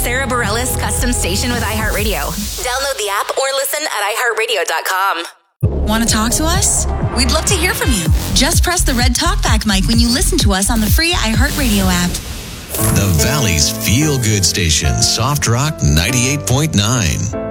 Sarah Bareilles custom station with iHeartRadio. Download the app or listen at iHeartRadio.com. Want to talk to us? We'd love to hear from you. Just press the red talkback mic when you listen to us on the free iHeartRadio app. The Valley's feel-good station, Soft Rock 98.9.